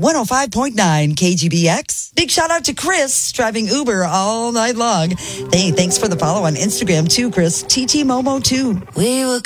105.9 KGBX. Big shout out to Chris driving Uber all night long. Hey, thanks for the follow on Instagram too, Chris. TT Momo too. We were